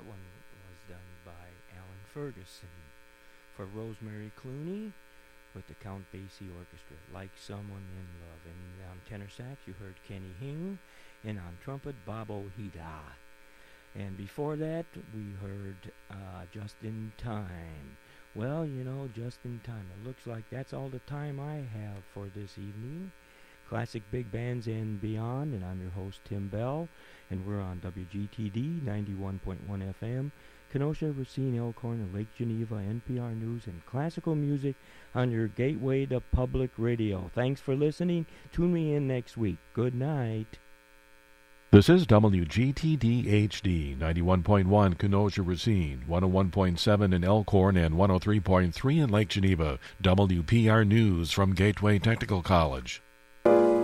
one was done by Alan Ferguson. For Rosemary Clooney with the Count Basie Orchestra, Like Someone in Love. And on tenor sax, you heard Kenny Hing, and on trumpet, Bob Ojeda. And before that, we heard Just in Time. Well, just in time. It looks like that's all the time I have for this evening. Classic Big Bands and Beyond, and I'm your host, Tim Bell, and we're on WGTD 91.1 FM, Kenosha, Racine, Elkhorn, and Lake Geneva, NPR News, and classical music on your gateway to public radio. Thanks for listening. Tune me in next week. Good night. This is WGTD HD, 91.1 Kenosha, Racine, 101.7 in Elkhorn, and 103.3 in Lake Geneva. WPR News from Gateway Technical College.